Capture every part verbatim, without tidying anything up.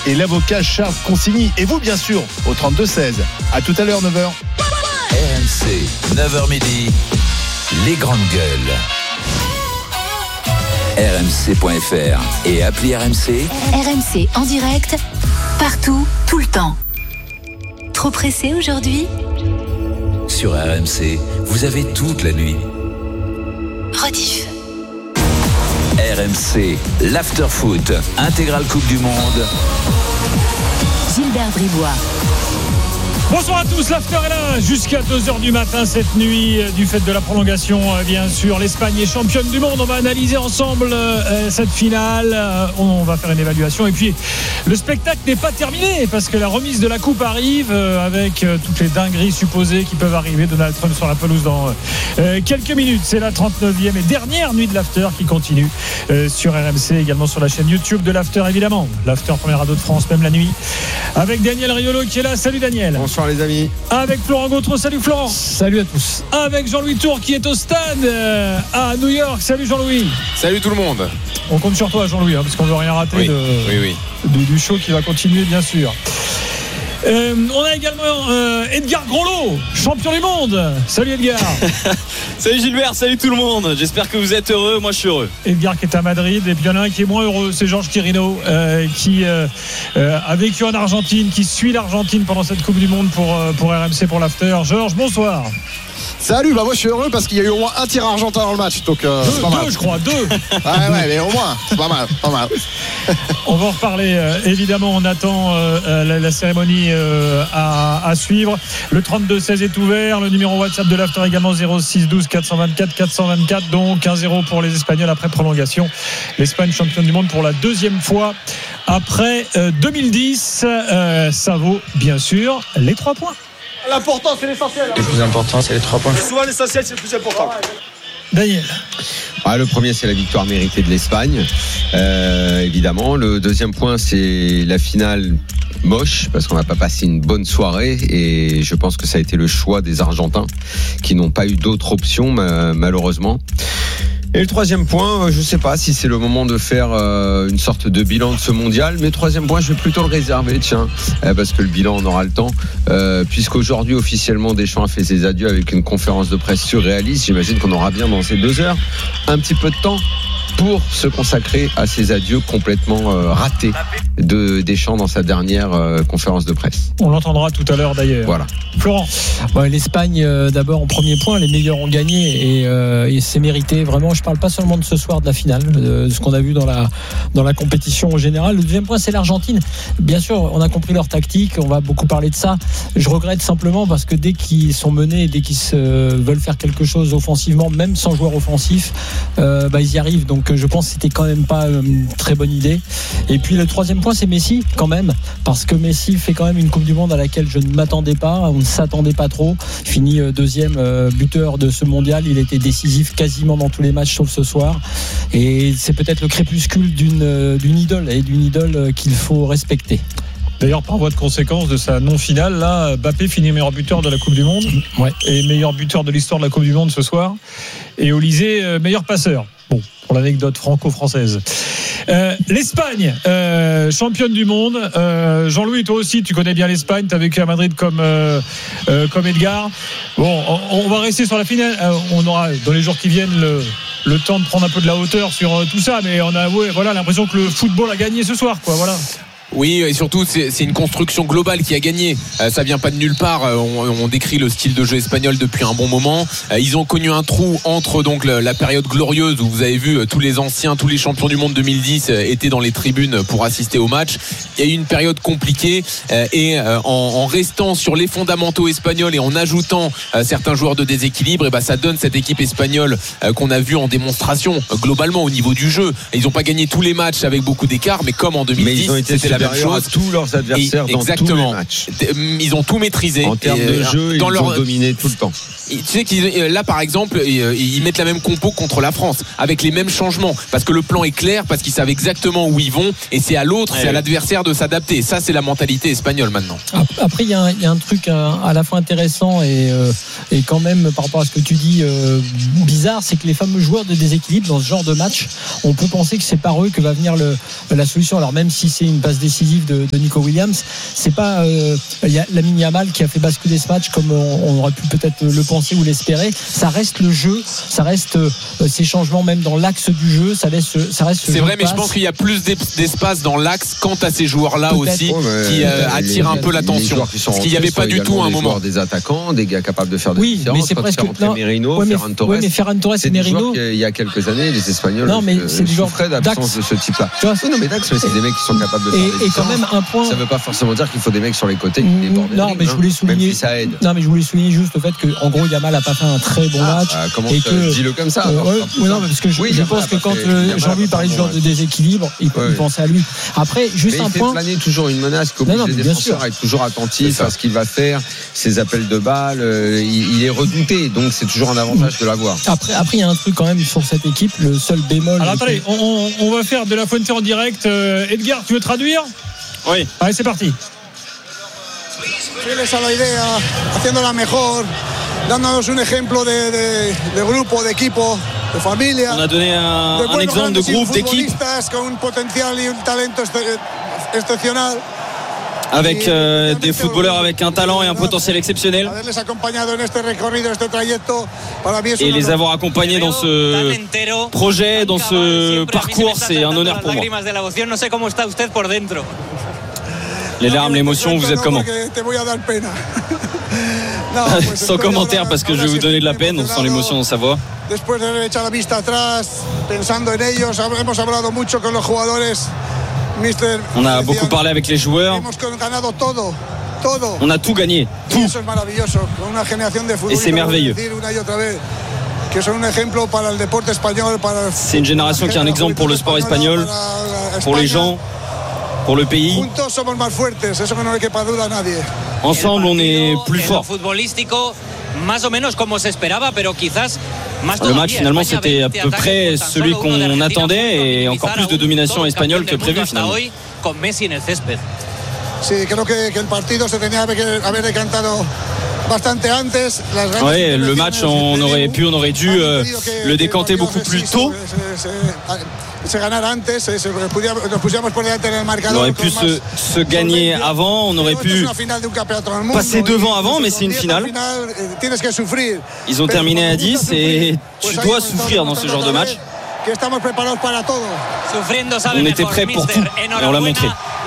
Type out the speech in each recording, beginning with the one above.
et l'avocat Charles Consigny. Et vous, bien sûr, au trente-deux seize. À tout à l'heure, neuf heures. R M C, neuf heures midi, les grandes gueules. R M C point F R et appli R M C. R M C en direct, partout, tout le temps. Trop pressé aujourd'hui ? Sur R M C, vous avez toute la nuit. Rediff. R M C, l'after-foot, intégrale Coupe du Monde. Gilbert Bribois. Bonsoir à tous, l'after est là jusqu'à deux heures du matin cette nuit du fait de la prolongation. Bien sûr, l'Espagne est championne du monde. On va analyser ensemble euh, cette finale. Euh, on va faire une évaluation. Et puis, le spectacle n'est pas terminé parce que la remise de la coupe arrive euh, avec euh, toutes les dingueries supposées qui peuvent arriver. Donald Trump sur la pelouse dans euh, quelques minutes. C'est la trente-neuvième et dernière nuit de l'after qui continue euh, sur R M C, également sur la chaîne YouTube de l'after, évidemment. L'after, première radio de France, même la nuit. Avec Daniel Riolo qui est là. Salut Daniel. Bonsoir les amis. Avec Florent Gautreau, salut Florent. Salut à tous. Avec Jean-Louis Tour qui est au stade euh, à New York. Salut Jean-Louis. Salut tout le monde. On compte sur toi Jean-Louis, hein, parce qu'on ne veut rien rater oui, de, oui, oui. Du, du show qui va continuer bien sûr. Euh, on a également euh, Edgar Groslo, champion du monde. Salut Edgar. Salut Gilbert, salut tout le monde. J'espère que vous êtes heureux, moi je suis heureux. Edgar qui est à Madrid, et puis il y en a un qui est moins heureux, c'est Georges Quirino euh, qui euh, euh, a vécu en Argentine, qui suit l'Argentine pendant cette Coupe du Monde pour, euh, pour R M C, pour l'after. Georges, bonsoir. Salut, bah moi je suis heureux parce qu'il y a eu au moins un tir argentin dans le match, donc euh, deux, c'est pas mal. Deux, je crois, deux. Ouais, ouais, mais au moins, c'est pas mal, pas mal. On va en reparler. Euh, évidemment, on attend euh, la, la cérémonie euh, à, à suivre. Le trente-deux seize est ouvert. Le numéro WhatsApp de l'after également zéro six douze quatre cent vingt-quatre quatre cent vingt-quatre. Donc un zéro pour les Espagnols après prolongation. L'Espagne championne du monde pour la deuxième fois après euh, deux mille dix. Euh, ça vaut bien sûr les trois points. L'important, c'est l'essentiel. Le plus important, c'est les trois points. Souvent, l'essentiel, c'est le plus important. Daniel. Ah, le premier, c'est la victoire méritée de l'Espagne, euh, évidemment. Le deuxième point, c'est la finale moche, parce qu'on n'a pas passé une bonne soirée, et je pense que ça a été le choix des Argentins, qui n'ont pas eu d'autre option, malheureusement. Et le troisième point, je ne sais pas si c'est le moment de faire euh, une sorte de bilan de ce mondial, mais troisième point, je vais plutôt le réserver, tiens, euh, parce que le bilan, on aura le temps, euh, puisqu'aujourd'hui, officiellement, Deschamps a fait ses adieux avec une conférence de presse surréaliste. J'imagine qu'on aura bien dans ces deux heures un petit peu de temps pour se consacrer à ces adieux complètement euh, ratés de Deschamps dans sa dernière euh, conférence de presse. On l'entendra tout à l'heure d'ailleurs. Voilà. Florent. Ouais, L'Espagne, euh, d'abord en premier point, les meilleurs ont gagné et, euh, et c'est mérité. Vraiment, je parle pas seulement de ce soir de la finale, de, de ce qu'on a vu dans la dans la compétition en général. Le deuxième point, c'est l'Argentine. Bien sûr, on a compris leur tactique. On va beaucoup parler de ça. Je regrette simplement parce que dès qu'ils sont menés, dès qu'ils se, veulent faire quelque chose offensivement, même sans joueur offensif, euh, bah, ils y arrivent. Donc je pense que c'était quand même pas une très bonne idée. Et puis le troisième point, c'est Messi quand même, parce que Messi fait quand même une Coupe du Monde à laquelle je ne m'attendais pas, on ne s'attendait pas trop. Fini deuxième buteur de ce mondial, il était décisif quasiment dans tous les matchs sauf ce soir. Et c'est peut-être le crépuscule d'une, d'une idole et d'une idole qu'il faut respecter. D'ailleurs, par voie de conséquence de sa non-finale, là, Mbappé finit meilleur buteur de la Coupe du Monde, ouais, et meilleur buteur de l'histoire de la Coupe du Monde ce soir. Et Olysée, meilleur passeur. Bon, pour l'anecdote franco-française. Euh, L'Espagne, euh, championne du monde. Euh, Jean-Louis, toi aussi, tu connais bien l'Espagne. Tu as vécu à Madrid comme, euh, euh, comme Edgar. Bon, on, on va rester sur la finale. Euh, on aura, dans les jours qui viennent, le, le temps de prendre un peu de la hauteur sur euh, tout ça. Mais on a ouais, voilà, l'impression que le football a gagné ce soir, quoi. Voilà. Oui, et surtout c'est, c'est une construction globale qui a gagné. Euh, ça vient pas de nulle part. Euh, on, on décrit le style de jeu espagnol depuis un bon moment. Euh, ils ont connu un trou entre donc le, la période glorieuse où vous avez vu euh, tous les anciens, tous les champions du monde deux mille dix euh, étaient dans les tribunes pour assister au match. Il y a eu une période compliquée euh, et euh, en, en restant sur les fondamentaux espagnols et en ajoutant euh, certains joueurs de déséquilibre, et ben ça donne cette équipe espagnole euh, qu'on a vue en démonstration euh, globalement au niveau du jeu. Ils n'ont pas gagné tous les matchs avec beaucoup d'écart, mais comme en deux mille dix, c'était la même chose. À tous leurs adversaires et, dans exactement. tous les matchs. Ils ont tout maîtrisé. En termes de jeu, dans ils leur... ont dominé tout le temps. Tu sais qu'ils, là, par exemple, ils mettent la même compo contre la France, avec les mêmes changements, parce que le plan est clair, parce qu'ils savent exactement où ils vont, et c'est à l'autre, ouais, c'est à l'adversaire de s'adapter. Et ça, c'est la mentalité espagnole maintenant. Après, il y, y a un truc à, à la fois intéressant et, euh, est quand même, par rapport à ce que tu dis, euh, bizarre, c'est que les fameux joueurs de déséquilibre dans ce genre de match, on peut penser que c'est par eux que va venir le, la solution. Alors même si c'est une passe décisive de, de Nico Williams, c'est pas euh, y a Lamine Yamal qui a fait basculer ce match comme on, on aurait pu peut-être le penser ou l'espérer. Ça reste le jeu, ça reste euh, ces changements même dans l'axe du jeu, ça laisse, ça reste. C'est vrai, mais je pense qu'il y a plus d'espace dans l'axe quant à ces joueurs-là peut-être. aussi Oh, qui euh, attirent un peu l'attention. Parce qu'il n'y avait pas du tout à un moment. Des attaquants, des gars capables de faire des oui, différences. mais c'est Quand presque. tu as Merino, ouais, mais, Ferran Torres. ouais, mais Ferran Torres et Merino. Il y a quelques années, les Espagnols non, mais euh, c'est du genre souffraient d'absence de ce type-là. Tu vois, oui, non, mais Dax, c'est des mecs qui sont capables de faire et, des et quand même un point. Ça ne veut pas forcément dire qu'il faut des mecs sur les côtés qui débordent. Non, mais je voulais souligner. Même si ça aide. Non, mais je voulais souligner juste le fait que, en gros, Yamal a pas fait un très bon ah, match. Bah, comment et ça, que, dis-le comme ça. Euh, alors, ouais, ouais, non, mais parce que je, oui, je pense que quand fait, Jean-Louis parlait du genre de déséquilibre, il, ouais. il pensait à lui. Après, juste mais un il point. Il fait planer toujours une menace qu'oblige les défenseurs à être toujours attentifs à ce qu'il va faire, ses appels de balles. Euh, il, il est redouté, donc c'est toujours un avantage de l'avoir. Après, après, il y a un truc quand même sur cette équipe, le seul bémol. Alors attendez, on, on, on va faire de la Fuente en direct. Euh, Edgar, tu veux traduire? Oui. Allez, c'est parti. Fieles a la idea, haciéndola mejor, dándonos un ejemplo de, de, de grupo, de equipo, de familia. On a donné un, de un exemple de groupe, d'équipe. Con un potential y un talento excepcional. Avec euh, des footballeurs avec un talent et un potentiel exceptionnel. Et les avoir accompagnés dans ce projet, dans ce parcours, c'est un honneur pour moi. Les larmes, l'émotion, vous êtes comment? Sans commentaire parce que je vais vous donner de la peine, on sent l'émotion dans sa voix. On a beaucoup parlé avec les joueurs. On a tout gagné, tout. Et c'est merveilleux. C'est une génération qui est un exemple pour le sport espagnol, pour les gens, pour le pays. Ensemble, on est plus fort. Le match finalement c'était à peu près celui qu'on attendait et encore plus de domination espagnole que prévu finalement. Oui, le match on aurait pu, on aurait dû euh, le décanter beaucoup plus tôt. On aurait pu se, se gagner avant, on aurait pu passer devant avant, mais c'est une finale. Ils ont terminé à dix et tu dois souffrir dans ce genre de match. On était prêts pour tout et on l'a montré.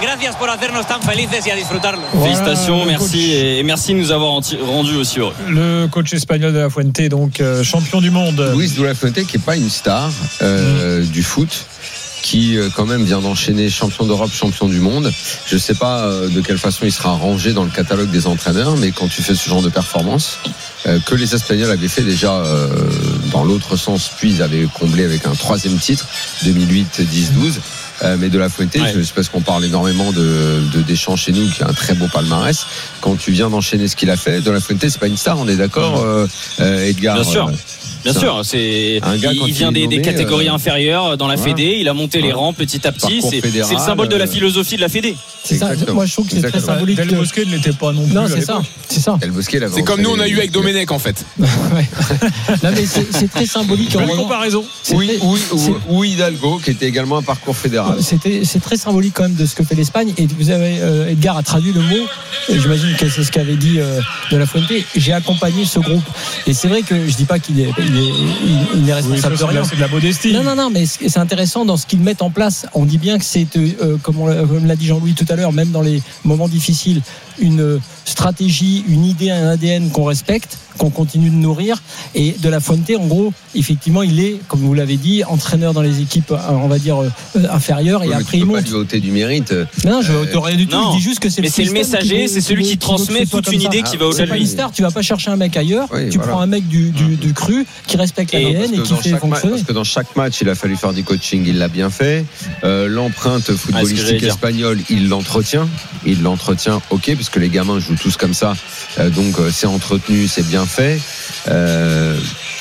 Félicitations, merci et merci de nous avoir rendu aussi heureux. Le coach espagnol de la Fuente, donc euh, champion du monde. Luis de la Fuente, qui n'est pas une star euh, mmh. du foot, qui euh, quand même vient d'enchaîner champion d'Europe, champion du monde. Je ne sais pas euh, de quelle façon il sera rangé dans le catalogue des entraîneurs, mais quand tu fais ce genre de performance, euh, que les Espagnols avaient fait déjà euh, dans l'autre sens, puis ils avaient comblé avec un troisième titre, deux mille huit, dix, douze. Euh, mais de la Fuente, ouais. je sais parce qu'on parle énormément de, de Deschamps chez nous, qui a un très beau palmarès. Quand tu viens d'enchaîner ce qu'il a fait, de la Fuente, c'est pas une star, on est d'accord, euh, euh, Edgar? Bien sûr. Euh, Bien sûr, c'est un gars, il vient des, des catégories euh, inférieures dans la voilà. Fédé, il a monté voilà. les rangs petit à petit, c'est, c'est le symbole de la philosophie de la Fédé. C'est ça, moi je trouve que c'est très symbolique. Del Bosque ne l'était pas non plus. Non, c'est ça, c'est ça. C'est comme nous on a eu avec Domenech en fait. Non mais c'est, c'est très symbolique. Une comparaison. Oui, oui, ou Hidalgo qui était également un parcours fédéral. C'était, c'est très symbolique quand même de ce que fait l'Espagne. Et vous avez euh, Edgar a traduit le mot. Et j'imagine que c'est ce qu'avait dit euh, de la Fuente. J'ai accompagné ce groupe. Et c'est vrai que je dis pas qu'il est, il est, il, il est responsable oui, de rien. C'est de la modestie. Non, non, non, mais c'est intéressant dans ce qu'ils mettent en place. On dit bien que c'est, euh, comme, on, comme l'a dit Jean-Louis tout à l'heure, même dans les moments difficiles, une stratégie, une idée, un A D N qu'on respecte, qu'on continue de nourrir. Et de la Fuente, en gros, effectivement, il est, comme vous l'avez dit, entraîneur dans les équipes, on va dire, euh, inférieures. Oui, et après, il monte. Tu monte. peux pas lui ôter du mérite. Non, je ne rien du tout. Non. Je dis juste que c'est mais le c'est le messager, c'est celui qui transmet toute une idée qui va au-delà de lui. Star, tu vas pas chercher un mec ailleurs. Oui, tu voilà. prends un mec du, du, du cru qui respecte l'A D N et, et qui fait fonctionner. Parce que dans chaque match, il a fallu faire du coaching. Il l'a bien fait. Euh, l'empreinte footballistique ah, espagnole, il l'entretient. Il l'entretient, ok, parce que les gamins jouent tous comme ça. Euh, donc euh, c'est entretenu, c'est bien fait. Euh,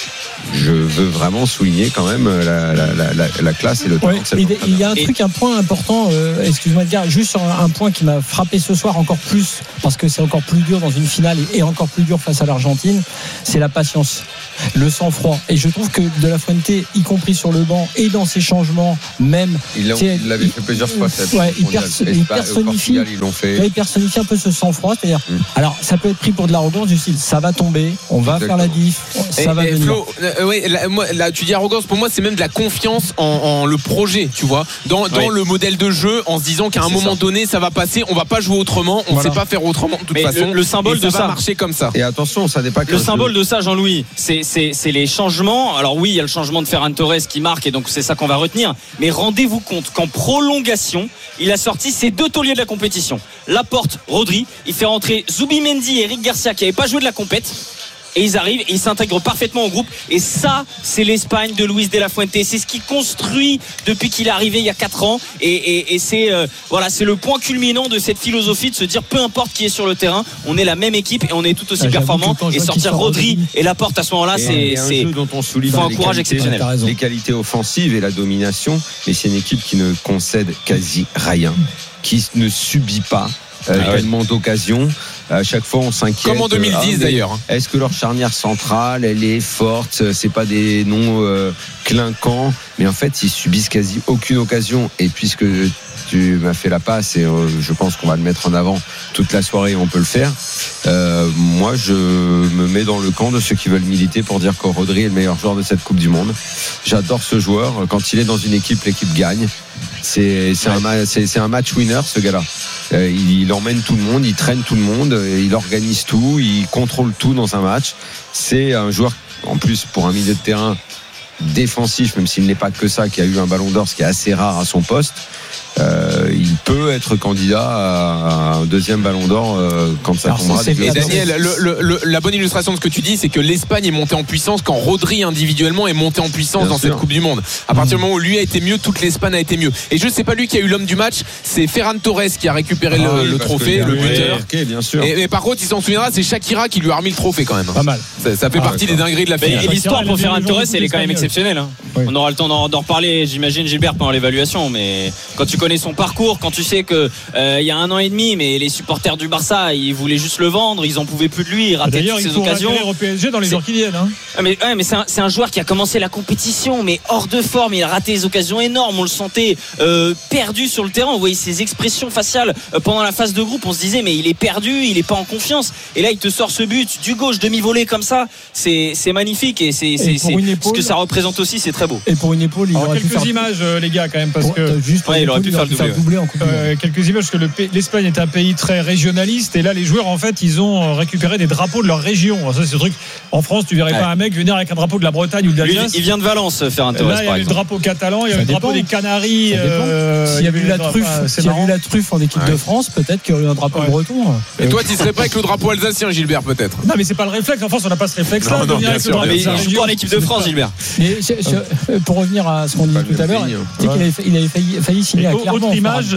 je veux vraiment souligner quand même la, la, la, la, la classe et le talent ouais, de cet il, entraîneur. il y a un truc, un point important, euh, excuse-moi de dire, juste sur un, un point qui m'a frappé ce soir encore plus, parce que c'est encore plus dur dans une finale et, et encore plus dur face à l'Argentine, c'est la patience, le sang-froid. Et je trouve que De La Fuente, y compris sur le banc et dans ses changements, même. Il, il l'avait fait plusieurs fois. Ouais, il, perso- il personnifie, ils l'ont fait. il personnifie un peu ce sang-froid, c'est-à-dire, mm. alors ça peut être pris pour de l'arrogance du style, ça va tomber, on va Exactement. faire la diff, ça et, va et venir. Flo, euh, ouais, là, moi, là, tu dis arrogance, pour moi c'est même de la confiance en, en le projet, tu vois, dans, dans oui. le modèle de jeu, en se disant qu'à un c'est moment ça. donné ça va passer, on va pas jouer autrement, on voilà. sait pas faire autrement de toute Mais façon. Le, le symbole de ça, ça va marcher comme ça. Et attention, ça n'est pas que le symbole de ça, Jean-Louis, c'est, c'est, c'est les changements. Alors oui, il y a le changement de Ferran Torres qui marque et donc c'est ça qu'on va retenir. Mais rendez-vous compte qu'en prolongation, il a sorti ses deux tauliers de la compétition. Laporte, Rodri, il fait rentrer Zubimendi et Eric Garcia qui n'avaient pas joué de la compète. Et ils arrivent et ils s'intègrent parfaitement au groupe. Et ça, c'est l'Espagne de Luis de la Fuente. C'est ce qu'il construit depuis qu'il est arrivé il y a quatre ans. Et, et, et c'est, euh, voilà, c'est le point culminant de cette philosophie de se dire peu importe qui est sur le terrain, on est la même équipe et on est tout aussi ah, performant. Et sortir Rodri et Laporte à ce moment-là, et c'est, un c'est jeu dont on souligne faut un les courage qualités, exceptionnel. Les qualités offensives et la domination. Mais c'est une équipe qui ne concède quasi rien, qui ne subit pas euh, ah, tellement ouais. d'occasions. À chaque fois, on s'inquiète. Comme en deux mille dix ah, d'ailleurs. Est-ce que leur charnière centrale, elle est forte? C'est pas des noms euh, clinquants, mais en fait, ils subissent quasi aucune occasion. Et puisque tu m'as fait la passe, et euh, je pense qu'on va le mettre en avant toute la soirée, on peut le faire. Euh, moi, je me mets dans le camp de ceux qui veulent militer pour dire que Rodri est le meilleur joueur de cette Coupe du Monde. J'adore ce joueur. Quand il est dans une équipe, l'équipe gagne. C'est, c'est, ouais. un, c'est, c'est un match winner, ce gars-là. Euh, il, il emmène tout le monde, il traîne tout le monde, il organise tout, il contrôle tout dans un match. C'est un joueur, en plus, pour un milieu de terrain défensif, même s'il n'est pas que ça, qui a eu un ballon d'or, ce qui est assez rare à son poste. Euh, il peut être candidat à un deuxième ballon d'or euh, quand ça tombera. Et Daniel, le, le, le, la bonne illustration de ce que tu dis, c'est que l'Espagne est montée en puissance quand Rodri individuellement est monté en puissance Bien dans sûr. cette Coupe du Monde. À partir du moment où lui a été mieux, toute l'Espagne a été mieux. Et je sais pas lui qui a eu l'homme du match, c'est Ferran Torres qui a récupéré ah, le, oui, le trophée, le buteur. Okay, bien sûr. Et, mais par contre, il s'en souviendra, c'est Shakira qui lui a remis le trophée quand même. Pas mal. Ça, ça fait ah, partie d'accord. des dingueries de la finale. Et l'histoire pour Ferran Torres, elle est quand même exceptionnelle. Hein. Oui. On aura le temps d'en, d'en reparler, j'imagine, Gilbert, pendant l'évaluation. Mais quand tu connais son parcours, quand tu sais que euh, il y a un an et demi, mais les supporters du Barça, ils voulaient juste le vendre, ils en pouvaient plus de lui, il ratait D'ailleurs, toutes ses occasions. D'ailleurs, il faut au P S G dans les jours qui viennent. Hein. Mais, ouais, mais c'est, un, c'est un joueur qui a commencé la compétition, mais hors de forme. Il a raté des occasions énormes. On le sentait euh, perdu sur le terrain. On voyait ses expressions faciales euh, pendant la phase de groupe. On se disait, mais il est perdu, il est pas en confiance. Et là, il te sort ce but du gauche demi-volée comme ça. C'est, c'est magnifique et c'est, c'est, et c'est épaule, ce que ça représente aussi. C'est très beau. Et pour une épaule, il Alors, aurait quelques pu faire... images, euh, les gars, quand même, parce pour, que juste ouais, il aurait pu faire le doublé. doublé en euh, quelques images parce que le, l'Espagne est un pays très régionaliste et là, les joueurs, en fait, ils ont récupéré des drapeaux de leur région. Alors, ça, c'est ce truc. En France, tu verrais ouais. pas un mec venir avec un drapeau de la Bretagne ou de l'Alsace. Il vient de Valence, Ferran Torres. Là, il y a le drapeau catalan, il y a le drapeau des Canaries. Euh, S'il y avait eu la truffe, s'il y avait eu la truffe en équipe ouais. de France, peut-être qu'il y aurait eu un drapeau ouais. breton. Et toi, tu serais pas avec le drapeau alsacien, Gilbert, peut-être? Non, mais c'est pas le réflexe. En France, on n'a pas ce réflexe-là. Non, non, bien sûr. Mais il joue pas en équipe de France, Gilbert. Mais pour revenir à ce qu'on dit tout à l'heure, il avait failli signer à Clermont. Autre image,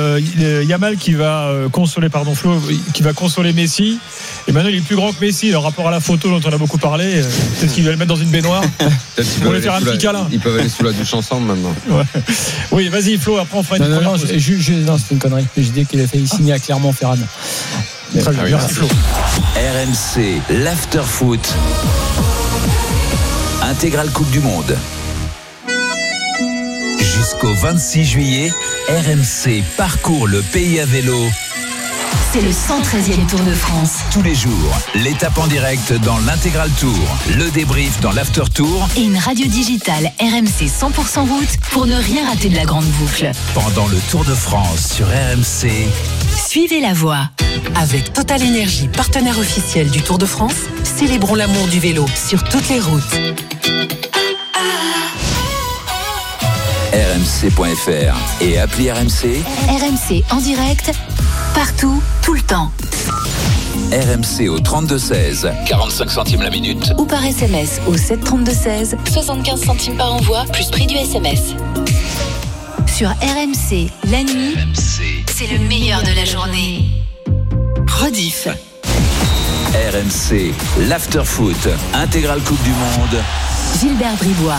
Yamal qui va consoler, pardon Flo, qui va consoler Messi. Et maintenant, il est plus grand que Messi. Le rapport à la photo dont on a beaucoup parlé, peut-être qu'il va le mettre dans une baignoire pour lui faire un petit câlin. Ils peuvent aller sous la douche ensemble maintenant. Ouais. Oui, vas-y Flo, après on fera une non, première non, non, je, je, non, c'est une connerie. J'ai dit qu'il a failli signer à Clermont, Ferran. Très bien, merci Flo. R M C, l'after-foot. Intégrale Coupe du Monde. Jusqu'au vingt-six juillet, R M C parcourt le pays à vélo. C'est le cent treizième Tour de France. Tous les jours, l'étape en direct dans l'Intégral Tour, le débrief dans l'After Tour et une radio digitale R M C cent pour cent route pour ne rien rater de la grande boucle. Pendant le Tour de France sur R M C, suivez la voie. Avec Total Énergie, partenaire officiel du Tour de France, célébrons l'amour du vélo sur toutes les routes. R M C point F R et appli R M C. R M C en direct, partout, tout le temps. R M C au trente-deux seize, quarante-cinq centimes la minute. Ou par S M S au sept trente-deux seize, soixante-quinze centimes par envoi, plus prix du S M S. Sur R M C, la nuit, R M C, c'est le meilleur de la journée. Rediff. R M C, l'Afterfoot, intégrale Coupe du Monde. Gilbert Bribois.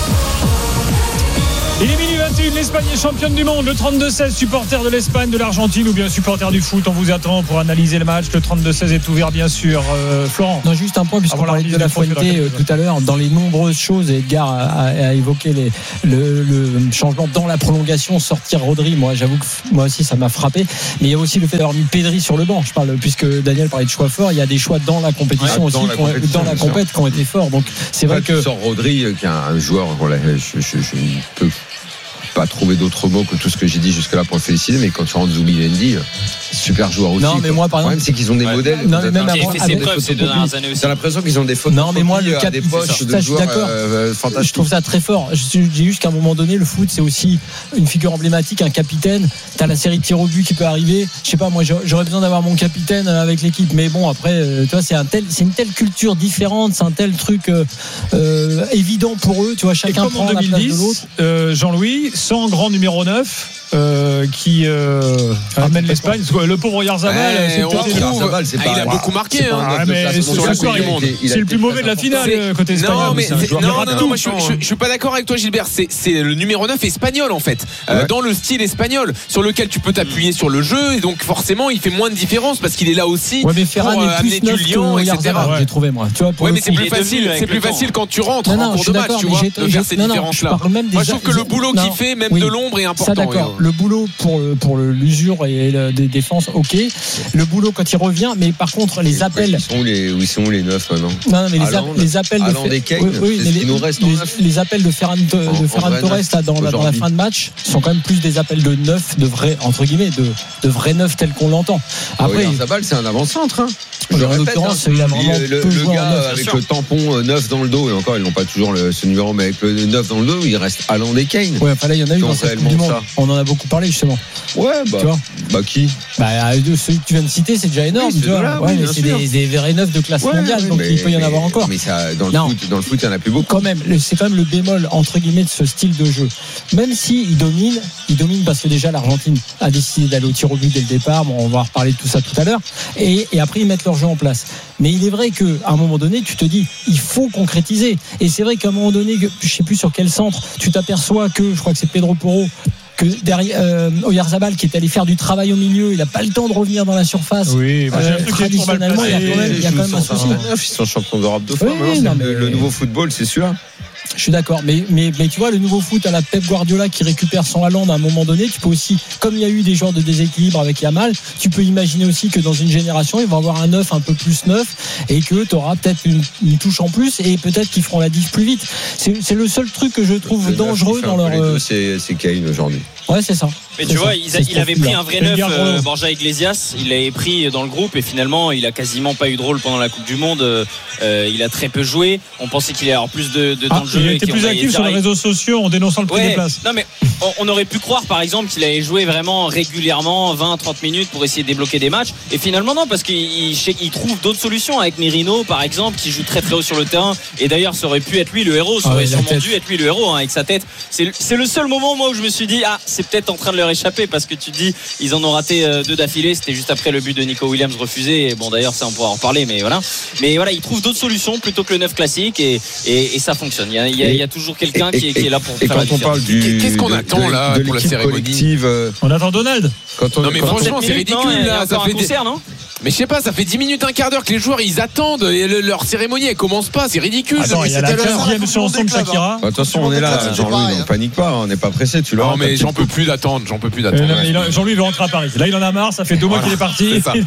Il est minuit vingt et une, l'Espagne est championne du monde. Le trente-deux seize, supporter de l'Espagne, de l'Argentine ou bien supporter du foot. On vous attend pour analyser le match. Le trente-deux seize est ouvert, bien sûr. Euh, Florent. Non, juste un point, puisqu'on parlait de la Fuente euh, tout à l'heure. Dans les nombreuses choses, et Edgar a, a, a évoqué les, le, le changement dans la prolongation, sortir Rodri. Moi, j'avoue que moi aussi, ça m'a frappé. Mais il y a aussi le fait d'avoir mis Pedri sur le banc. Je parle, puisque Daniel parlait de choix forts. Il y a des choix dans la compétition ouais, aussi, dans la compétition, dans la compète qui ont été forts. Donc, c'est vrai que. Sort Rodri, qui est un joueur, voilà, je, je, je ne peux pas trouver d'autres mots que tout ce que j'ai dit jusque-là pour le féliciter, mais quand tu rentres Zubimendi, super joueur aussi. Non, mais moi, par exemple, le problème, c'est qu'ils ont des ouais. modèles. Non, mais même avant, fait ses preuves ces deux dernières années aussi. T'as l'impression qu'ils ont des fautes. Non, mais moi, le cap, des poches de joueurs euh, fantastiques. Je trouve ça très fort. Je dis juste qu'à un moment donné, le foot, c'est aussi une figure emblématique, un capitaine. T'as la série de tirs au but qui peut arriver. Je sais pas, moi, j'aurais besoin d'avoir mon capitaine avec l'équipe. Mais bon, après, tu vois, c'est un tel, c'est une telle culture différente, c'est un tel truc euh, euh, évident pour eux. Tu vois, chacun prend la place de l'autre. Euh, Jean-Louis, sans grand numéro neuf. Euh, qui euh, ah, amène l'Espagne. Le pauvre Oyarzabal, eh, c'est Oyarzabal, c'est ah, pas, il a beaucoup marqué. Hein. Ah, mais ce soir, c'est le plus mauvais de la finale côté espagnol. Non, mais non, non, non, moi je, je, je suis pas d'accord avec toi, Gilbert. C'est, c'est le numéro neuf espagnol en fait, ouais. euh, dans le style espagnol, sur lequel tu peux t'appuyer sur le jeu, et donc forcément il fait moins de différence parce qu'il est là aussi ouais, mais Ferran pour euh, amener du lion, et cetera. Ouais. J'ai trouvé moi. Tu vois, ouais, mais c'est plus facile. C'est plus facile quand tu rentres en cours de match, tu vois, de faire ces différences-là. Moi je trouve que le boulot qu'il fait, même de l'ombre, est important. D'accord. Le boulot pour pour l'usure et des défenses, ok. Le boulot quand il revient, mais par contre les appels. Où sont les, où sont les neufs maintenant? Non, mais les, Allende, les appels de Fer... oui, oui, les, les, les, les appels de Ferran, de Ferran Torres là, dans, la, dans la fin de match sont quand même plus des appels de neuf, de vrais entre guillemets, de, de vrais neufs tels qu'on l'entend. Après, oui, Zabal, c'est un avant-centre. Hein. En l'occurrence, il a vraiment le, peu le joué gars en neuf, avec le tampon neuf dans le dos, et encore ils n'ont pas toujours le, ce numéro, mais avec le neuf dans le dos, il reste Allende et Kane. Ouais, enfin là il y en a eu dans cette Coupe du Monde. On en a beaucoup parlé justement. Ouais, bah, tu vois bah qui bah, ceux que tu viens de citer, c'est déjà énorme. Oui, tu vois là, ouais, oui, mais c'est des, des vrais neufs de classe ouais, mondiale, oui, donc mais, il peut y en avoir encore. Mais ça, dans, le foot, dans le foot, il y en a plus beaucoup. Quand même, c'est quand même le bémol entre guillemets de ce style de jeu. Même si il domine, il domine parce que déjà l'Argentine a décidé d'aller au tir au but dès le départ. Bon, on va reparler de tout ça tout à l'heure. Et, et après ils mettent leur jeu en place. Mais il est vrai qu'à un moment donné, tu te dis, il faut concrétiser. Et c'est vrai qu'à un moment donné, je sais plus sur quel centre, tu t'aperçois que, je crois que c'est Pedro Porro, que derrière euh, Oyarzabal qui est allé faire du travail au milieu, il n'a pas le temps de revenir dans la surface. Oui, bah, euh, traditionnellement, il y a quand même, il y a quand même un souci. Ils sont champions d'Europe deux fois. Oui, non, le, le nouveau football, c'est sûr. Je suis d'accord, mais, mais, mais tu vois, le nouveau foot à la Pep Guardiola qui récupère son Haaland à un moment donné, tu peux aussi, comme il y a eu des joueurs de déséquilibre avec Yamal, tu peux imaginer aussi que dans une génération, ils vont avoir un neuf un peu plus neuf et que tu auras peut-être une, une touche en plus et peut-être qu'ils feront la diff plus vite. C'est, c'est le seul truc que je trouve le dangereux dans leur. Deux, c'est, c'est Kane aujourd'hui. Ouais, c'est ça. Mais tu vois, il, il avait pris un vrai neuf, euh, Borja Iglesias, il l'avait pris dans le groupe et finalement il a quasiment pas eu de rôle pendant la Coupe du Monde. Euh, il a très peu joué. On pensait qu'il allait avoir plus de, de temps ah, de jeu. Il était plus actif sur les réseaux sociaux en dénonçant le prix ouais, des places. Non mais on, on aurait pu croire par exemple qu'il allait jouer vraiment régulièrement vingt à trente minutes pour essayer de débloquer des matchs. Et finalement non, parce qu'il il, il trouve d'autres solutions avec Merino par exemple qui joue très très haut sur le terrain. Et d'ailleurs ça aurait pu être lui le héros, ça ah, aurait sûrement dû être lui le héros hein, avec sa tête. C'est, c'est le seul moment moi où je me suis dit ah c'est peut-être en train de leur échapper parce que tu dis ils en ont raté deux d'affilée, c'était juste après le but de Nico Williams refusé et bon d'ailleurs ça on pourra en reparler mais voilà mais voilà ils trouvent d'autres solutions plutôt que le neuf classique et, et, et ça fonctionne il y a, il y a, il y a toujours quelqu'un et, qui, est, qui est là pour et faire quand la on différence. Parle du, qu'est-ce qu'on de, attend là de pour la cérémonie euh... on attend Donald quand on, non mais quand franchement c'est ridicule non, là ça fait concert, non mais je sais pas, ça fait dix minutes, un quart d'heure que les joueurs ils attendent et le, leur cérémonie elle commence pas, c'est ridicule. Attends, il y a la quinzième chanson de Shakira. De toute façon, on est là, Jean-Louis, on panique pas, on n'est pas pressé, tu l'as. Non, mais j'en peux plus d'attendre, j'en peux plus d'attendre. Euh, Jean-Louis veut rentrer à Paris. Là, il en a marre, ça fait deux mois qu'il est parti. C'est ça.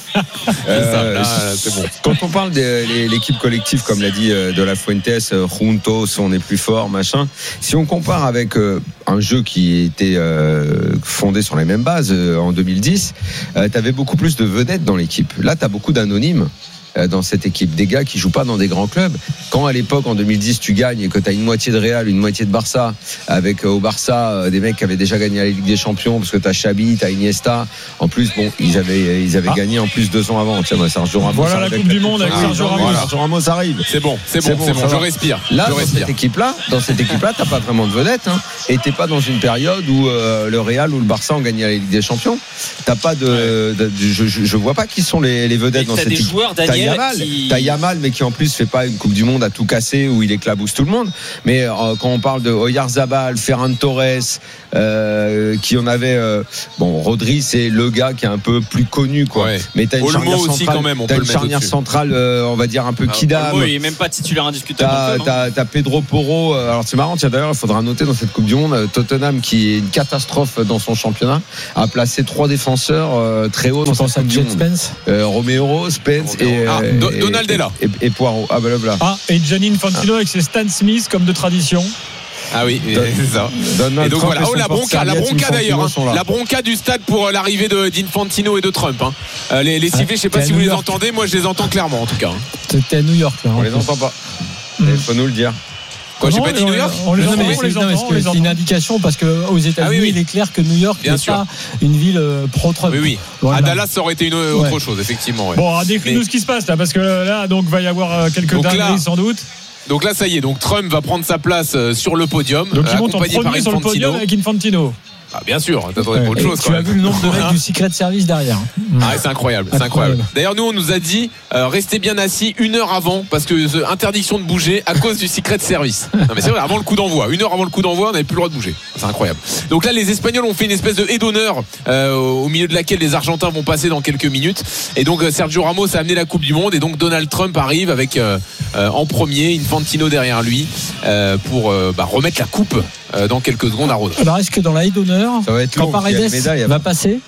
euh, là, c'est bon. Quand on parle de l'équipe collective, comme l'a dit De La Fuentes, Juntos, on est plus fort, machin. Si on compare avec un jeu qui était fondé sur les mêmes bases en deux mille dix, t'avais beaucoup plus de vedettes dans l'équipe. Là, t'as beaucoup d'anonymes dans cette équipe, des gars qui jouent pas dans des grands clubs. Quand à l'époque en deux mille dix tu gagnes et que tu as une moitié de Real, une moitié de Barça, avec au Barça des mecs qui avaient déjà gagné la Ligue des Champions parce que tu as Xavi, tu as Iniesta, en plus bon ils avaient ils avaient ah. gagné en plus deux ans avant. Tiens, moi, Sergio Ramos. Voilà la Coupe du Monde avec Sergio Ramos. Voilà, Sergio Ramos arrive. C'est bon, c'est bon, c'est bon, c'est bon je respire. Là je dans respire. cette équipe là, dans cette équipe là, t'as pas vraiment de vedettes hein, et t'es pas dans une période où euh, le Real ou le Barça ont gagné la Ligue des Champions. T'as pas de, de, de je, je, je vois pas qui sont les, les vedettes dans cette équipe. T'as des joueurs Daniel Daniel. Yamal, Qui... t'as Yamal, mais qui en plus fait pas une Coupe du Monde à tout casser où il éclabousse tout le monde. Mais euh, quand on parle de Oyarzabal, Ferran Torres, euh, qui en avait, euh, bon, Rodri, c'est le gars qui est un peu plus connu, quoi. Ouais. Mais t'as une Olmo charnière aussi, centrale, quand même, on t'as peut une le mettre charnière au-dessus. centrale, euh, on va dire un peu Ah, kidam. Olmo, il est même pas titulaire indiscutable. T'as, dans le club, hein. t'as, t'as Pedro Porro. Alors c'est marrant, tiens, d'ailleurs, il faudra noter dans cette Coupe du Monde, Tottenham, qui est une catastrophe dans son championnat, a placé trois défenseurs euh, très haut dans cette Coupe du Monde. Spence Euh, Romero, Spence et, Ah, euh, Do- et, Donald est là. et, et Poirot. Ah bah là, là. Ah, et Gianni Infantino avec ses Stan Smith comme de tradition. Ah oui, Don- c'est ça. Donald Et donc Trump voilà, et oh, son la bronca, la porte-serviette bronca d'ailleurs, Infantino sont hein. là. La bronca du stade pour euh, l'arrivée de d'Infantino et de Trump. Hein. Euh, les, les sifflets, je sais pas c'est à si vous New les York. entendez, moi je les entends clairement en tout cas. C'était à New York là. On les entend pas. Il faut nous le dire. Quoi, j'ai Non, pas dit on- New York on les Non, entend, mais on c'est, les non, mais entend, on c'est- les c'est une entend. indication parce qu'aux États-Unis, Ah oui, oui. il est clair que New York Bien n'est sûr. pas une ville euh, pro-Trump. Oui, oui. Voilà. À Dallas, ça aurait été une autre Ouais. chose, effectivement. Ouais. Bon, ah, décris-nous Mais- ce qui se passe là, parce que là, donc, va y avoir euh, quelques Donc là- dingueries sans doute. Donc là, ça y est, donc Trump va prendre sa place euh, sur le podium, Donc, euh, il monte en accompagné par premier sur le Infantino. podium avec Infantino. Ah, bien sûr, t'attendais pas autre Et chose. tu quand as même. vu le nombre de mecs Hein du Secret Service derrière. Ah, c'est incroyable, c'est Incroyable. incroyable. D'ailleurs, nous, on nous a dit euh, restez bien assis une heure avant parce que euh, interdiction de bouger à cause du Secret Service. Non, mais c'est vrai, avant le coup d'envoi, une heure avant le coup d'envoi, on n'avait plus le droit de bouger. C'est incroyable. Donc là, les Espagnols ont fait une espèce de haie d'honneur euh, au milieu de laquelle les Argentins vont passer dans quelques minutes. Et donc euh, Sergio Ramos a amené la Coupe du Monde et donc Donald Trump arrive avec euh, euh, en premier Infantino derrière lui euh, pour euh, bah, remettre la coupe euh, dans quelques secondes à Rodri. Alors est-ce que dans la haie d'honneur, Ça va être quand long, parce qu'il y a Paredes les médailles, va passer,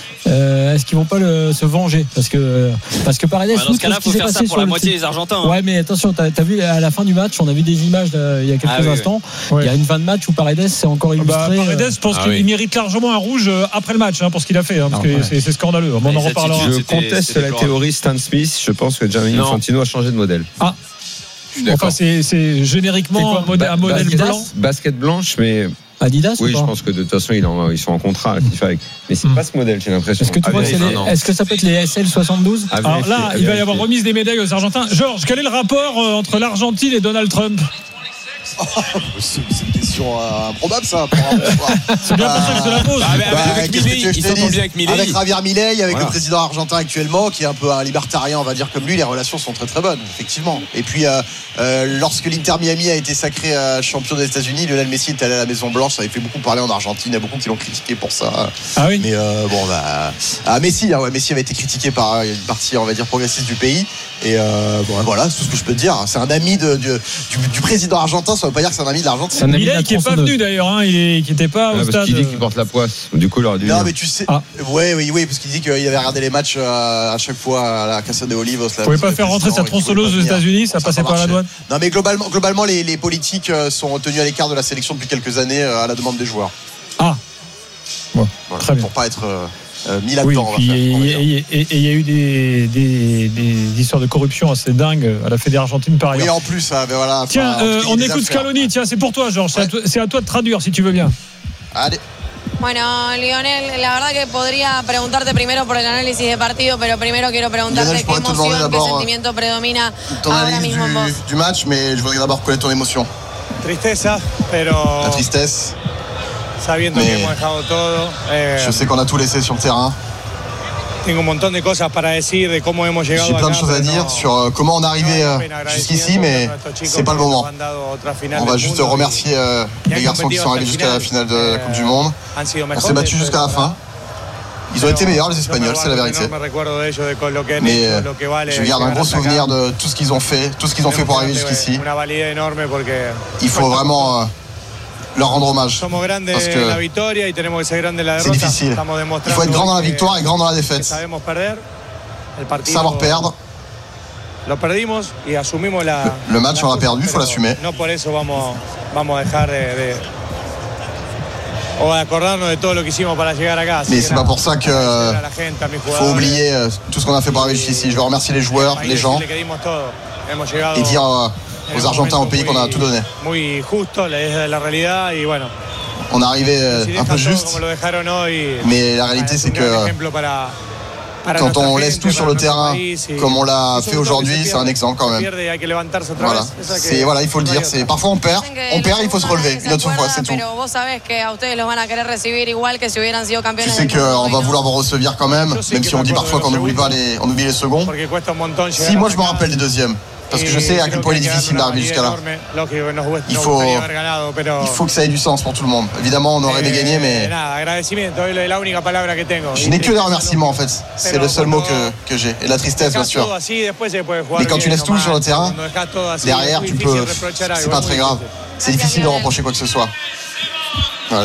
euh, est-ce qu'ils vont pas le, se venger parce que parce que Paredes, Ouais, dans ce outre cas-là, ce qui faut s'est faire passé ça pour sur la le moitié petit- des Argentins. hein. Ouais, mais attention, t'as, t'as vu à la fin du match, on a vu des images là, il y a quelques Ah oui, oui. instants. Ouais. Il y a une fin de match où Paredes s'est encore illustré. Bah, Paredes, je pense Ah qu'il oui. mérite largement un rouge euh, après le match hein, pour ce qu'il a fait, hein, parce Ah, que ouais. c'est, c'est scandaleux. Bon, on en Les reparlera. attitudes, Je c'était- conteste c'était la déplorable. théorie Stan Smith. Je pense que Gianni Non. Infantino a changé de modèle. Ah, Je suis d'accord. Enfin, c'est, c'est génériquement C'est quoi, un modèle, un Ba- modèle basket- blanc. Basket blanche, mais Adidas oui, ou je pas pense que de toute façon, ils, en- ils sont en contrat. Là, FIFA avec. Mais c'est Hmm. pas ce modèle, j'ai l'impression. Est-ce que tu Ah, vois que c'est vérifier. les- non. est-ce que ça peut être les S L soixante-douze À Alors vérifier, là, à il va y vérifier. avoir remise des médailles aux Argentins. Georges, quel est le rapport euh, entre l'Argentine et Donald Trump? C'est c'est une question euh, improbable, ça. pour un bonsoir. C'est bien pour ça que je te la pose. Ah, mais Bah, avec qu'est-ce que Milei, tu veux que il je te s'entend dise bien avec Milei. Avec Javier Milei, avec Voilà. le président argentin actuellement, qui est un peu un libertarien, on va dire comme lui, les relations sont très très bonnes, effectivement. Et puis, euh, euh, lorsque l'Inter Miami a été sacré euh, champion des États-Unis, Lionel Messi est allé à la Maison Blanche, ça avait fait beaucoup parler en Argentine, il y a beaucoup qui l'ont critiqué pour ça. Ah oui. Mais euh, bon, bah, ah, Messi, hein, ouais, Messi avait été critiqué par euh, une partie, on va dire, progressiste du pays. Et euh, bon, voilà, c'est tout ce que je peux te dire. C'est un ami de, de- du, du président argentin, ça veut pas dire que c'est un ami de l'Argentine. C'est un ami de Milei la qui est pas tronçonneuse. venu d'ailleurs, hein, il est, qui était pas Ah, au parce stade. qu'il dit qu'il porte la poisse. Du coup, il aurait dû. Non, mais tu sais. Ah. Ouais, oui, oui, parce qu'il dit qu'il avait regardé les matchs euh, à chaque fois à la Casa de Olivos. Vous pouvez pas faire rentrer sa tronçonneuse aux États-Unis, ça passait pas à la douane. Non, mais globalement, globalement les, les politiques euh, sont tenus à l'écart de la sélection depuis quelques années euh, à la demande des joueurs. Ah. Bon, Voilà, très bien. pour pas être euh, euh, mis Oui, là-dedans. on va puis faire, et on va dire. et- et- et il y a eu des, des, des histoires de corruption assez dingues à la Fédé argentine par Oui, ailleurs. en plus, hein, mais voilà. Tiens, enfin, en euh, tout cas, il y a on des écoute affaires. Scaloni. Tiens, c'est pour toi, Georges. C'est à Ouais. toi- C'est à toi de traduire si tu veux bien. Allez. Bueno, Lionel, la verdad que podría preguntarte primero por el análisis de partido, pero primero quiero preguntarte Lionel, je qué pourrais te demander emoción, qué d'abord, sentimiento predomina Ton ahora analyse mismo en vos. du, du match, mais je voudrais d'abord connaître ton émotion. Tristeza, pero La tristesse. sabiendo Mais- que hemos dejado todo. eh, Je sais qu'on a tout laissé sur le terrain. tengo un montón de cosas para decir de cómo hemos llegado J'ai plein de acá, choses à pero dire no- sur euh, comment on est arrivé euh, jusqu'ici, mais c'est pas le moment. On va juste remercier euh, les garçons qui sont arrivés jusqu'à la finale de la Coupe du Monde. On s'est battu jusqu'à la fin. Ils ont été meilleurs, les Espagnols, c'est la vérité. Mais euh, je garde un gros souvenir de tout ce qu'ils ont fait, tout ce qu'ils ont fait pour arriver jusqu'ici. Il faut vraiment euh, leur rendre hommage. Somos grandes Parce en la que victoria y tenemos que ser grandes en la c'est derrota. difficile. Estamos Il demostrando faut être grand dans la que- victoire et grand dans la que défaite. sabemos perder. El partido Savoir perdre. Lo perdimos y asumimos la. Le match, on l'a perdu, il faut pero l'assumer. No por eso vamos, vamos a dejar de, de- o de acordarnos de todo lo que hicimos para llegar acá. Así Mais que c'est nada, pas pour ça que agradecer a la gente, a mis faut jugadores, oublier euh, tout ce qu'on a fait pour arriver jusqu'ici. Je veux remercier les joueurs, y les gens, decirle que dimos todo. Hemos llegado et dire euh, en aux un Argentins, au momento pays qu'on a muy- tout donné. Muy justo, es la realidad y bueno. On est arrivé euh, si un dejan peu todo juste, como lo dejaron hoy, mais la réalité es c'est un gran que ejemplo para, quand on laisse tout sur le terrain comme on l'a fait aujourd'hui, c'est un exemple quand même. Voilà, c'est, voilà il faut le dire. C'est, parfois on perd, on perd, il faut se relever une autre fois, c'est tout. Tu sais qu'on va vouloir vous recevoir quand même, même si on dit parfois qu'on n'oublie pas les, on oublie les secondes. Si moi je me rappelle des deuxièmes. Parce que je sais à quel point il est difficile d'arriver jusqu'à là. Il faut, il faut que ça ait du sens pour tout le monde. Évidemment, on aurait aimé gagner, mais je n'ai que des remerciements en fait. C'est le seul mot que, que j'ai. Et de la tristesse, bien sûr. Mais quand tu laisses tout sur le terrain, derrière, tu peux. C'est pas très grave. C'est difficile de reprocher quoi que ce soit. Voilà,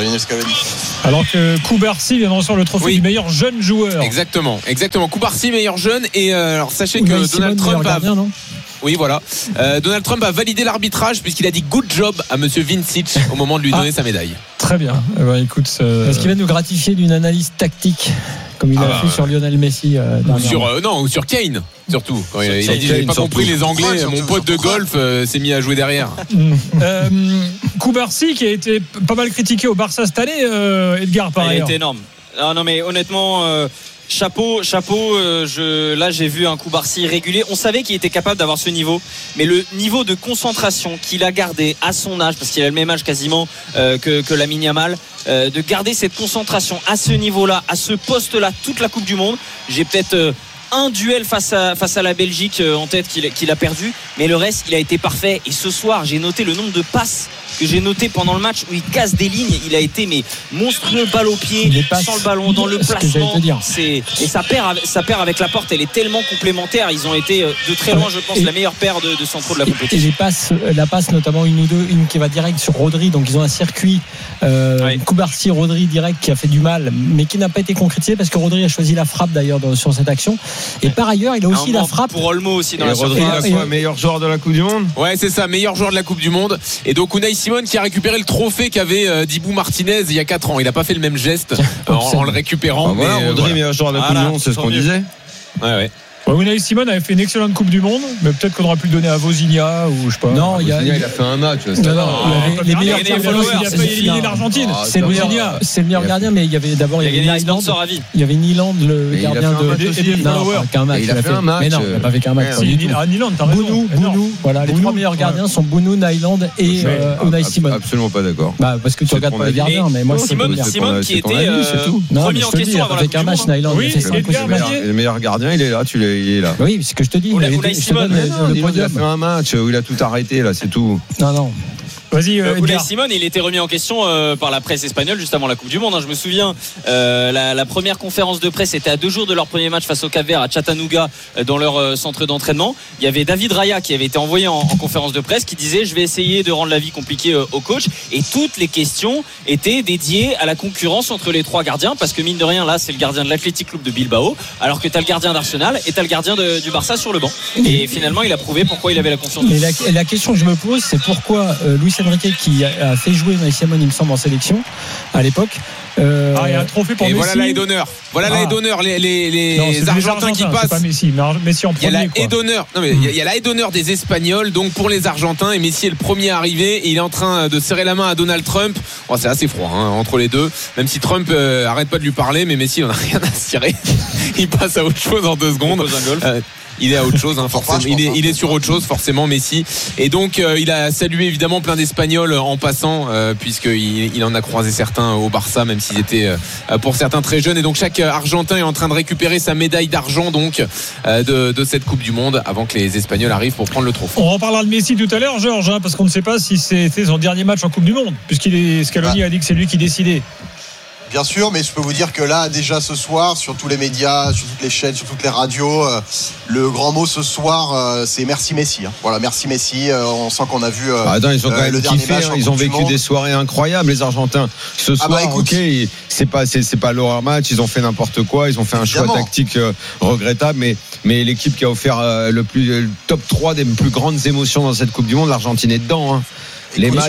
alors que Koubarsi vient de recevoir le trophée oui. du meilleur jeune joueur. Exactement, exactement. Koubarsi meilleur jeune et euh, alors sachez que Donald Simone, Trump a gardien, non oui, voilà. Euh, Donald Trump a validé l'arbitrage puisqu'il a dit good job à monsieur Vincic au moment de lui donner ah, sa médaille. Très bien. Eh ben, écoute, euh... est-ce qu'il va nous gratifier d'une analyse tactique comme il ah, a bah, fait sur Lionel Messi euh, ou sur euh, non ou sur Kane surtout. Quand il, il a dit j'avais pas compris les Anglais. Ouais, mon pote de golf euh, s'est mis à jouer derrière. euh, Koubarsi qui a été pas mal critiqué au Barça cette année, euh, Edgar par ailleurs. Il a été énorme. Non, non mais honnêtement. Euh... Chapeau, chapeau. Euh, je, là, j'ai vu un Koubarsi régulier. On savait qu'il était capable d'avoir ce niveau, mais le niveau de concentration qu'il a gardé à son âge, parce qu'il a le même âge quasiment euh, que, que Lamine Yamal, euh, de garder cette concentration à ce niveau-là, à ce poste-là, toute la Coupe du Monde. J'ai peut-être euh, un duel face à, face à la Belgique euh, en tête qu'il, qu'il a perdu, mais le reste, il a été parfait. Et ce soir, j'ai noté le nombre de passes que j'ai noté pendant le match où il casse des lignes. Il a été mais monstrueux, balle au pied, sans le ballon, dans le placement. C'est, et ça perd, ça perd avec la porte. Elle est tellement complémentaire. Ils ont été de très loin, je pense, et la meilleure paire de, de centraux de la compétition. Et les passes, la passe notamment une ou deux, une qui va direct sur Rodri. Donc ils ont un circuit euh, oui. Koubarsi, Rodri direct qui a fait du mal, mais qui n'a pas été concrétisé parce que Rodri a choisi la frappe d'ailleurs dans, sur cette action. Et par ailleurs, il a aussi la frappe. Pour Olmo aussi dans et la Rodri, il a quoi, meilleur joueur de la Coupe du Monde. Ouais, c'est ça, meilleur joueur de la Coupe du Monde. Et donc Unai Simone qui a récupéré le trophée qu'avait euh, Dibou Martinez il y a quatre ans. Il n'a pas fait le même geste en, en le récupérant. Bah voilà, mais, Rodri, voilà. meilleur joueur de la Coupe voilà, du Monde, c'est ce qu'on mieux. disait. Ouais, ouais. Unai Simone avait fait une excellente Coupe du Monde, mais peut-être qu'on aurait pu le donner à Vozinha ou je sais pas. Non, il, a, il a fait un match. Non, non, non, les meilleurs il a failli éliminer l'Argentine. C'est le meilleur, c'est le meilleur gardien, mais il y avait d'abord il y avait Nyland. Il y avait Nyland, le gardien de. Non, qu'un match. Il a fait un match. Mais non, il n'a pas fait qu'un match. Ah, Nyland, t'as raison. Bounou, Bounou. Voilà, les trois meilleurs gardiens sont Bounou, Nyland et Unai Simone. Absolument pas d'accord. Bah parce que tu regardes pas les gardiens, mais moi Simone, Simone qui était premier en question avant la Coupe du Monde. Avec un match, Nyland, il a fait cinq. Le meilleur gardien, il est là, tu l'es, il est là. Oui, c'est ce que je te dis. Unai Simone, il a fait un match où il a tout arrêté là, c'est tout. Non, non. Vas-y, euh, Unai Simone, il était remis en question euh, par la presse espagnole juste avant la Coupe du Monde. Hein. Je me souviens, euh, la, la première conférence de presse était à deux jours de leur premier match face au Cap-Vert à Chattanooga, euh, dans leur euh, centre d'entraînement. Il y avait David Raya qui avait été envoyé en, en conférence de presse, qui disait: je vais essayer de rendre la vie compliquée euh, au coach. Et toutes les questions étaient dédiées à la concurrence entre les trois gardiens, parce que mine de rien, là, c'est le gardien de l'Athletic Club de Bilbao, alors que t'as le gardien d'Arsenal et t'as le gardien de, du Barça sur le banc. Et finalement, il a prouvé pourquoi il avait la confiance. Et la, la question que je me pose, c'est pourquoi euh, Luis Enrique, qui a a fait jouer Unai Simone, il me semble, en sélection à l'époque. Euh, ah, il y a un trophée pour et Messi. Voilà la haie d'honneur. Voilà ah. la haie d'honneur. Les, les, les, non, les Argentins qui passent. C'est pas Messi, mais Messi en premier. Il y a la haie d'honneur. Non, mais mmh. il y a la haie d'honneur des Espagnols, donc pour les Argentins. Et Messi est le premier arrivé. Et il est en train de serrer la main à Donald Trump. Oh, c'est assez froid hein, entre les deux. Même si Trump euh, arrête pas de lui parler, mais Messi, on a rien à cirer. Il passe à autre chose en deux secondes. Euh, il est à autre chose, hein, forcément. Il est, il est sur autre chose, forcément, Messi. Et donc, euh, il a salué évidemment plein d'Espagnols en passant, euh, puisqu'il il en a croisé certains au Barça, même s'ils étaient euh, pour certains très jeunes. Et donc, chaque Argentin est en train de récupérer sa médaille d'argent donc euh, de, de cette Coupe du Monde avant que les Espagnols arrivent pour prendre le trophée. On reparlera de Messi tout à l'heure, Georges, hein, parce qu'on ne sait pas si c'était son dernier match en Coupe du Monde, puisqu'il est Scaloni a dit que c'est lui qui décidait. Bien sûr, mais je peux vous dire que là, déjà ce soir, sur tous les médias, sur toutes les chaînes, sur toutes les radios, euh, le grand mot ce soir, euh, c'est merci Messi. Hein. Voilà, merci Messi. Euh, on sent qu'on a vu euh, ah, attends, ils ont quand même le dernier kiffé, match. Hein, ils ont vécu des soirées incroyables, les Argentins. Ce soir, ah bah, écoute, ok, c'est pas, c'est, c'est pas l'horreur match. Ils ont fait n'importe quoi. Ils ont fait un évidemment. choix tactique euh, regrettable, mais mais l'équipe qui a offert euh, le plus le top trois des plus grandes émotions dans cette Coupe du Monde, l'Argentine est dedans. Hein. Les Écoute, matchs,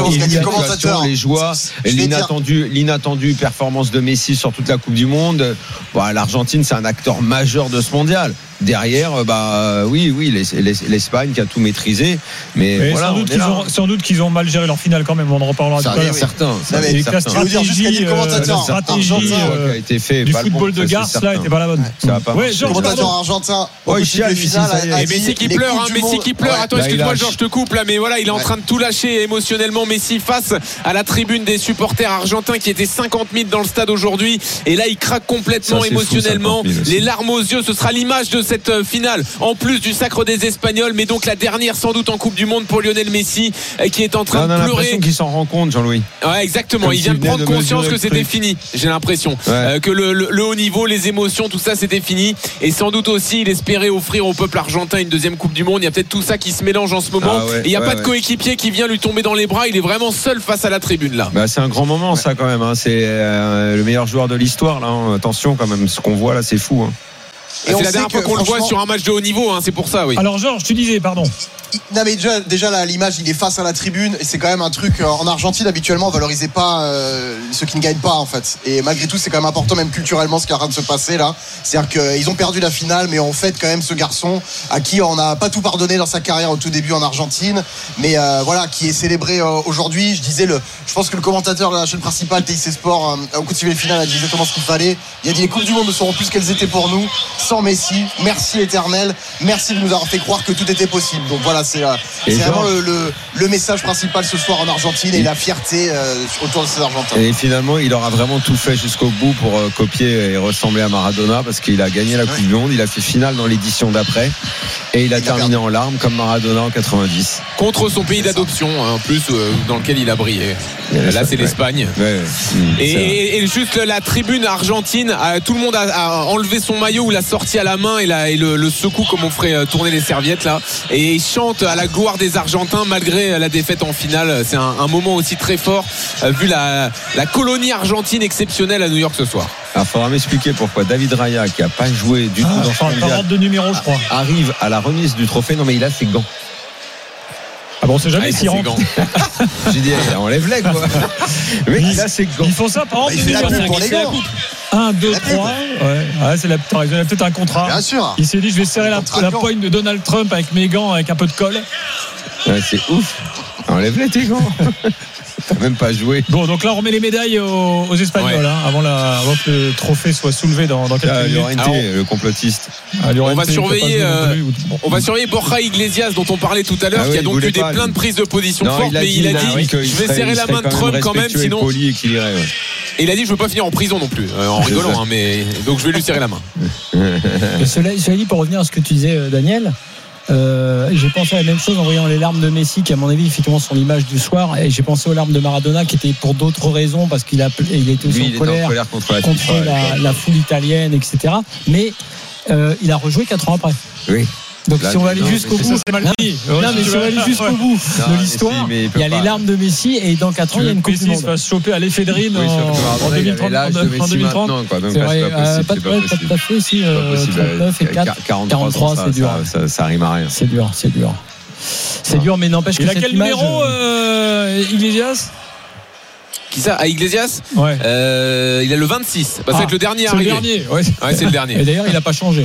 les joies, l'inattendu, l'inattendu performance de Messi sur toute la Coupe du Monde. Bon, l'Argentine, c'est un acteur majeur de ce mondial. derrière, bah oui, oui, l'Espagne qui a tout maîtrisé, mais, mais voilà, sans, doute qu'ils ont, sans doute qu'ils ont mal géré leur finale quand même. On en reparlera tout à l'heure. Certains. Et que la stratégie, euh, la stratégie euh, qui a été fait, du football bon, de Garce là était pas la bonne. Ça va pas. Ouais, commentateur argentin. Ouais, et Messi qui pleure, hein, Messi qui pleure. Attends, excuse-moi, Georges, je te coupe là, mais voilà, il est en train de tout lâcher émotionnellement. Messi face à la tribune des supporters argentins qui étaient cinquante mille dans le stade aujourd'hui, et là il craque complètement émotionnellement, les larmes aux yeux. Ce sera l'image de cette finale, en plus du sacre des Espagnols, mais donc la dernière sans doute en Coupe du Monde pour Lionel Messi, qui est en train non, de pleurer. On a l'impression qu'il s'en rend compte, Jean-Louis. Ouais, exactement. Comme il vient de prendre de conscience que c'était fini. J'ai l'impression ouais. euh, que le, le, le haut niveau, les émotions, tout ça, c'était fini. Et sans doute aussi, il espérait offrir au peuple argentin une deuxième Coupe du Monde. Il y a peut-être tout ça qui se mélange en ce moment. Ah ouais, et il n'y a ouais, pas de coéquipier ouais. qui vient lui tomber dans les bras. Il est vraiment seul face à la tribune là. Bah, c'est un grand moment, ouais. ça quand même. Hein. C'est euh, le meilleur joueur de l'histoire là. Hein. Attention quand même, ce qu'on voit là, c'est fou. Hein. Et c'est la dernière fois qu'on le voit sur un match de haut niveau, hein, c'est pour ça, oui. Alors Georges, tu disais, pardon. Non mais déjà, déjà là, l'image, il est face à la tribune et c'est quand même un truc euh, en Argentine habituellement on valorisait pas euh, ceux qui ne gagnent pas en fait. Et malgré tout c'est quand même important même culturellement ce qui est en train de se passer là. C'est-à-dire qu'ils ont perdu la finale mais on fête quand même ce garçon à qui on n'a pas tout pardonné dans sa carrière au tout début en Argentine, mais euh, voilà qui est célébré euh, aujourd'hui. Je disais le, je pense que le commentateur de la chaîne principale T I C Sport euh, au coup de sifflet final a dit exactement ce qu'il fallait. Il a dit les Coupes du Monde ne seront plus ce qu'elles étaient pour nous sans Messi. Merci éternel, merci de nous avoir fait croire que tout était possible. Donc voilà c'est euh, c'est vraiment le, le, le message principal ce soir en Argentine et la fierté euh, autour de ces Argentins. Et finalement, il aura vraiment tout fait jusqu'au bout pour euh, copier et ressembler à Maradona parce qu'il a gagné la Coupe ouais. du Monde, il a fait finale dans l'édition d'après et il a il terminé a en larmes comme Maradona en quatre-vingt-dix. Contre son pays d'adoption, hein, en plus euh, dans lequel il a brillé. Là, là c'est ouais. l'Espagne. Ouais, ouais. Mmh, et, et juste la tribune argentine, euh, tout le monde a, a enlevé son maillot ou l'a sorti à la main et, la, et le, le secoue comme on ferait euh, tourner les serviettes là. Et il chante à la gloire des Argentins malgré la défaite en finale. C'est un, un moment aussi très fort euh, vu la, la colonie argentine exceptionnelle à New York ce soir. Il faudra m'expliquer pourquoi David Raya, qui n'a pas joué du ah, tout dans ce mondial, de numéro, je crois, arrive à la remise du trophée. Non mais il a ses gants. Ah bon, on sait jamais ah, s'il rentre. J'ai dit, enlève-les quoi. Le mec, il a ses gants. Ils font ça par exemple. Bah, il fait la pub pour les gants. un, deux, trois. Ouais, ouais c'est la, il a peut-être un contrat. Bien sûr. Il s'est dit, je vais serrer la, la poigne de Donald Trump avec mes gants, avec un peu de colle. Ouais, c'est ouf. Enlève-les tes gants. T'as même pas joué. Bon, donc là on remet les médailles aux, aux Espagnols ouais. hein, avant, la, avant que le trophée soit soulevé dans, dans quelques ah, minutes. Alors, le complotiste. Ah, on va surveiller euh, on va surveiller Borja Iglesias dont on parlait tout à l'heure, ah oui, qui a donc eu des plein de prises de position non, fortes, mais il a dit, il a dit je vais serait, serrer la main de Trump quand même, sinon et, et qu'il irait, ouais. Et il a dit je veux pas finir en prison non plus, euh, en rigolant hein, mais donc je vais lui serrer la main. Et cela, cela dit, pour revenir à ce que tu disais Daniel, Euh, j'ai pensé à la même chose en voyant les larmes de Messi qui à mon avis effectivement sont l'image du soir, et j'ai pensé aux larmes de Maradona qui étaient pour d'autres raisons parce qu'il a, il était aussi oui, en, colère, en colère contre la, contre FIFA, la, la foule italienne etc, mais euh, il a rejoué quatre ans après. Oui. Donc là, si on va aller non, jusqu'au bout, ça, mal dit. non, non mais si on va aller jusqu'au bout non, de l'histoire, il, il y a pas. les larmes de Messi et dans quatre ans il y a une Coupe du Monde. Messi se fasse choper à l'éphédrine oui, en, en deux mille trente. En deux mille trente. C'est vrai, pas tout à fait aussi. trente-neuf et quatre, quarante-trois, c'est dur. Ça, ça rime à rien. C'est dur, c'est dur. C'est dur, mais n'empêche que cette image. Il a quel numéro, Iglesias? Qui ça? À Iglesias? Ouais. Euh, il a le vingt-six. Bah, ah, c'est le dernier c'est arrivé. Le dernier, ouais. ouais c'est le dernier. Et d'ailleurs, il n'a pas changé.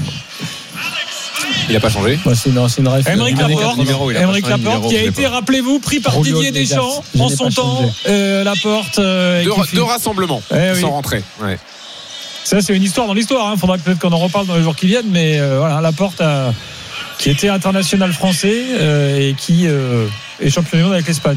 Il n'a pas changé. Ouais, c'est une, c'est une ref. Aymeric Laporte, Aymeric Laporte qui a été, rappelez-vous, pris par Julio Didier Deschamps en son temps. Euh, Laporte. Euh, deux, fait... deux rassemblements eh, sans oui. rentrer. Ouais. Ça, c'est une histoire dans l'histoire. Il hein. faudra peut-être qu'on en reparle dans les jours qui viennent. Mais euh, voilà, Laporte a, qui était international français euh, et qui euh, est champion du monde avec l'Espagne.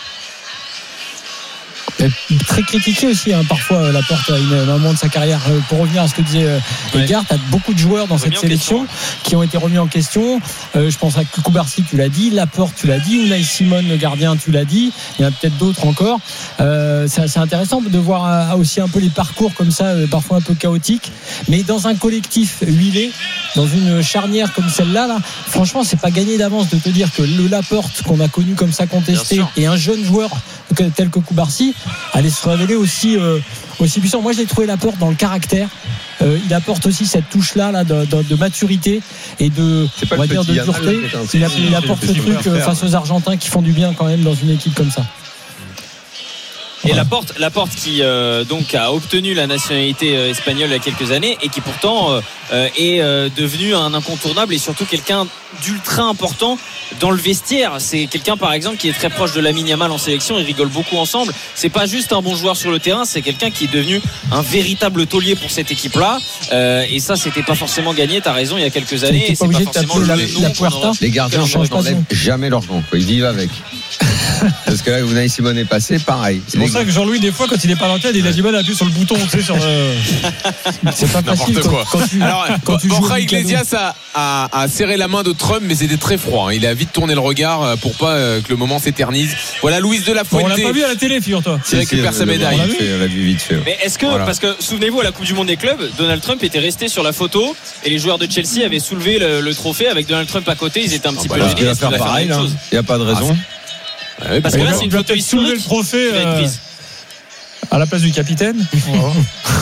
Très critiqué aussi hein, parfois Laporte à un moment de sa carrière. Pour revenir à ce que disait euh, Edgar, ouais. tu as beaucoup de joueurs dans remis cette sélection qui ont été remis en question. euh, je pense à Kubarsi, tu l'as dit, Laporte, tu l'as dit, Unai Simon, le gardien, tu l'as dit, il y en a peut-être d'autres encore. euh, c'est, c'est intéressant de voir euh, aussi un peu les parcours comme ça, euh, parfois un peu chaotiques, mais dans un collectif huilé, dans une charnière comme celle-là là, franchement c'est pas gagné d'avance de te dire que le Laporte qu'on a connu comme ça contesté et un jeune joueur tel que Kubarsi allait se révéler aussi, euh, aussi puissant. Moi je l'ai trouvé Laporte dans le caractère. Euh, il apporte aussi cette touche là, là de, de, de maturité et de, on va dire, de dureté. Il, il apporte ce truc euh, face aux Argentins qui font du bien quand même dans une équipe comme ça. Et voilà. Laporte, Laporte qui euh, donc a obtenu la nationalité euh, espagnole il y a quelques années et qui pourtant euh, est euh, devenu un incontournable et surtout quelqu'un d'ultra important dans le vestiaire. C'est quelqu'un par exemple qui est très proche de Lamine Yamal en sélection. Ils rigolent beaucoup ensemble. C'est pas juste un bon joueur sur le terrain, c'est quelqu'un qui est devenu un véritable taulier pour cette équipe-là. Euh, et ça, c'était pas forcément gagné. T'as raison, il y a quelques années. Et c'est pas forcément le la, nom la Puerta. Les gardiens n'enlèvent jamais leur gant. Ils vivent avec. Parce que là, Unai Simon est passé, pareil. C'est pour ça que Jean-Louis, des fois, quand il est pas dans le cadre, il a du mal à appuyer sur le bouton, tu sais, sur le... C'est pas facile. N'importe quoi. Quand, quand tu, Alors, quand tu Borja Iglesias a, a, a serré la main de Trump, mais c'était très froid. Hein. Il a vite tourné le regard pour pas que le moment s'éternise. Voilà, Luis de la Fuente. Bon, on l'a pas vu à la télé, figure-toi. Il récupère sa médaille. On l'a vu, on l'a vu vite fait. Mais est-ce que, voilà. Parce que souvenez-vous, à la Coupe du Monde des clubs, Donald Trump était resté sur la photo et les joueurs de Chelsea avaient soulevé le, le trophée avec Donald Trump à côté. Ils étaient un petit ah, peu bah, gênés. Il va faire pareil. Il n'y a pas de raison. Ah, ouais, parce que là, c'est une photo historique. Le trophée euh, à la place du capitaine. Oh.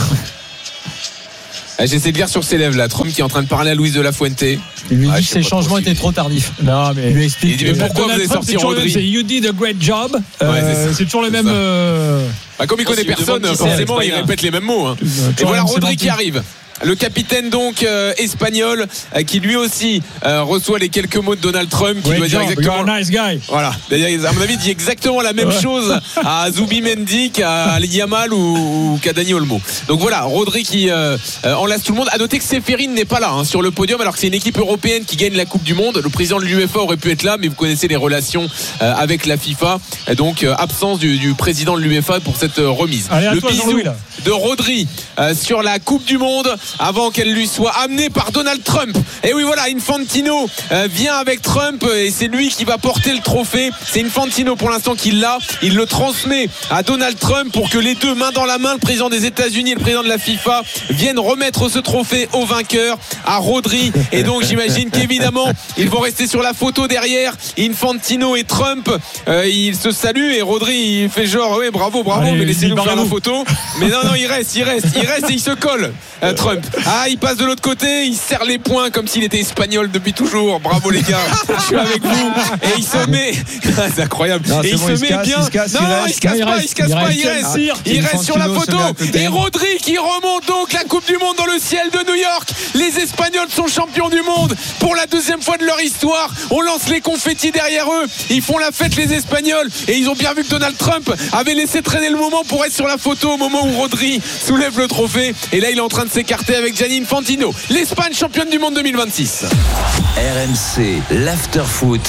J'essaie de lire sur ses lèvres là, Trump qui est en train de parler à Luis de la Fuente. Il lui dit ah, que ses changements étaient trop tardifs. Non, mais il lui explique. Il dit, mais pourquoi vous avez sorti Rodri? C'est You did a great job. Ouais, euh, c'est, c'est toujours le même. Euh... Bah, comme il connaît personne, forcément, il répète les mêmes mots. Hein. Et voilà Rodri qui arrive. Le capitaine donc euh, espagnol euh, qui lui aussi euh, reçoit les quelques mots de Donald Trump qui Great doit dire job, exactement you're a nice guy. Voilà, à mon avis il dit exactement la même ouais. chose à Zubimendi qu'à Yamal ou, ou qu'à Dani Olmo. Donc voilà, Rodri qui euh, euh, enlace tout le monde. À noter que Séphérine n'est pas là hein, sur le podium alors que c'est une équipe européenne qui gagne la Coupe du Monde. Le président de l'UEFA aurait pu être là mais vous connaissez les relations euh, avec la FIFA et donc euh, absence du, du président de l'UEFA pour cette euh, remise. Allez, le toi, bisou de Rodri euh, sur la Coupe du Monde avant qu'elle lui soit amenée par Donald Trump. Et oui voilà, Infantino euh, vient avec Trump et c'est lui qui va porter le trophée. C'est Infantino pour l'instant qui l'a. Il le transmet à Donald Trump pour que les deux, main dans la main, le président des États-Unis et le président de la FIFA, viennent remettre ce trophée au vainqueur, à Rodri. Et donc j'imagine qu'évidemment ils vont rester sur la photo derrière. Infantino et Trump, euh, ils se saluent et Rodri il fait genre oui bravo bravo. Allez, mais laissez-nous faire la photo. Mais non non il reste il reste il reste et il se colle euh, Trump. Ah il passe de l'autre côté, il serre les poings comme s'il était espagnol depuis toujours. Bravo les gars, je suis avec vous. Et il se met, c'est incroyable. Non, et c'est il bon, se il met se casse, bien. Il se casse, non, il, il se casse il pas, reste, il se casse il pas, reste, il reste. il, il reste sur la photo. Et hein. Rodri qui remonte donc la Coupe du Monde dans le ciel de New York. Les Espagnols sont champions du monde pour la deuxième fois de leur histoire. On lance les confettis derrière eux. Ils font la fête les Espagnols et ils ont bien vu que Donald Trump avait laissé traîner le moment pour être sur la photo au moment où Rodri soulève le trophée. Et là il est en train de s'écarter avec Gianni Infantino. L'Espagne championne du monde deux mille vingt-six. R M C, l'after-foot.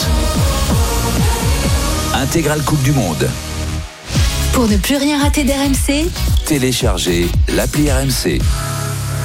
Intégrale Coupe du Monde. Pour ne plus rien rater d'R M C, téléchargez l'appli R M C.